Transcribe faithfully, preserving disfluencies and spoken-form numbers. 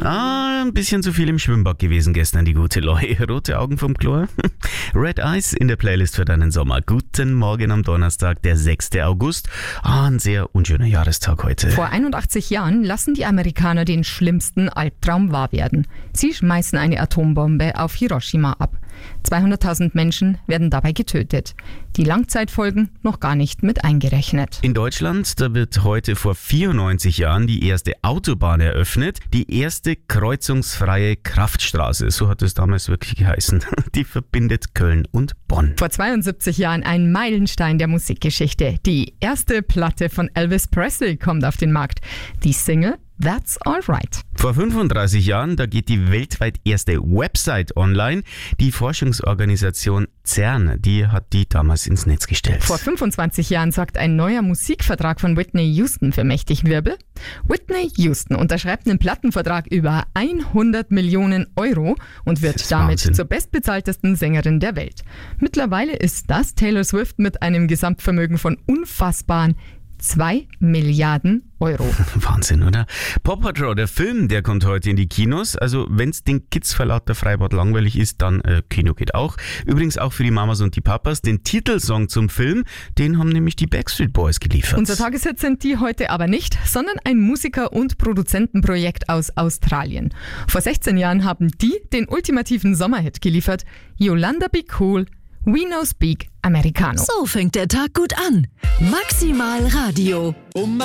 Ah, ein bisschen zu viel im Schwimmbad gewesen gestern, die gute Loi. Rote Augen vom Chlor. Red Eyes in der Playlist für deinen Sommer. Guten Morgen am Donnerstag, der sechster August. Ah, ein sehr unschöner Jahrestag heute. Vor einundachtzig Jahren lassen die Amerikaner den schlimmsten Albtraum wahr werden. Sie schmeißen eine Atombombe auf Hiroshima ab. zweihunderttausend Menschen werden dabei getötet. Die Langzeitfolgen noch gar nicht mit eingerechnet. In Deutschland, da wird heute vor vierundneunzig Jahren die erste Autobahn eröffnet. Die erste kreuzungsfreie Kraftstraße, so hat es damals wirklich geheißen. Die verbindet Köln und Bonn. Vor zweiundsiebzig Jahren ein Meilenstein der Musikgeschichte. Die erste Platte von Elvis Presley kommt auf den Markt. Die Single That's Alright. Vor fünfunddreißig Jahren, da geht die weltweit erste Website online. Die Forschungsorganisation CERN, die hat die damals ins Netz gestellt. Vor fünfundzwanzig Jahren sorgt ein neuer Musikvertrag von Whitney Houston für mächtigen Wirbel. Whitney Houston unterschreibt einen Plattenvertrag über hundert Millionen Euro und wird damit Wahnsinn. zur bestbezahltesten Sängerin der Welt. Mittlerweile ist das Taylor Swift mit einem Gesamtvermögen von unfassbaren zwei Milliarden Euro. Wahnsinn, oder? Paw Patrol, der Film, der kommt heute in die Kinos. Also wenn es den Kids vor lauter Freibad langweilig ist, dann äh, Kino geht auch. Übrigens auch für die Mamas und die Papas. Den Titelsong zum Film, den haben nämlich die Backstreet Boys geliefert. Unser Tageshit sind die heute aber nicht, sondern ein Musiker- und Produzentenprojekt aus Australien. Vor sechzehn Jahren haben die den ultimativen Sommerhit geliefert. Yolanda Be Cool, We No Speak Americano. So fängt der Tag gut an. Maximal Radio.